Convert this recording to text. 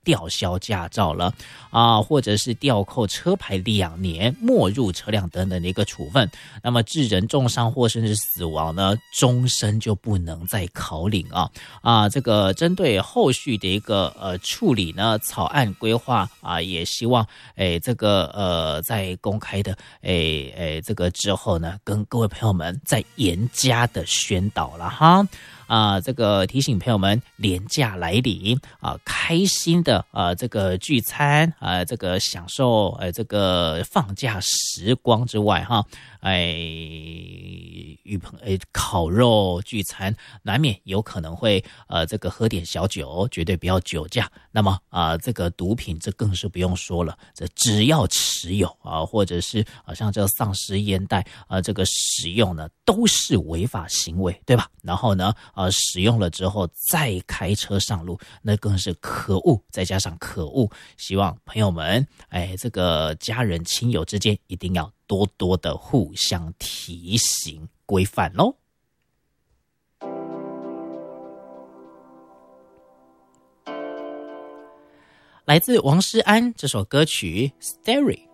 吊销驾照了啊，或者是吊扣车牌2年、没入车辆等等的一个处分。那么致人重伤或甚至死亡呢，终身就不能再考领这个针对后续的一个处理呢，草案规划也希望这个在公开的这个之后呢，跟各位朋友们再严加的宣导了哈。这个提醒朋友们，连假来临开心的这个聚餐这个享受这个放假时光之外哈，烤肉聚餐难免有可能会这个喝点小酒，绝对不要酒驾。那么这个毒品这更是不用说了，这只要持有或者是像这个丧失烟袋这个使用呢，都是违法行为，对吧？然后呢使用了之后再开车上路，那更是可恶，再加上可恶。希望朋友们这个家人亲友之间一定要多多的互相提醒规范咯。来自王诗安这首歌曲 Starry。